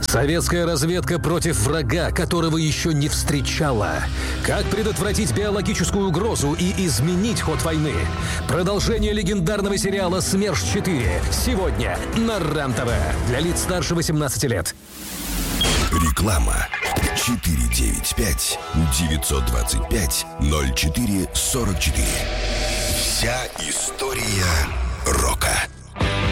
Советская разведка против врага, которого еще не встречала. Как предотвратить биологическую угрозу и изменить ход войны? Продолжение легендарного сериала «СМЕРШ-4» сегодня на РЕН-ТВ. Для лиц старше 18 лет. Реклама. 495-925-0444. Вся история рока.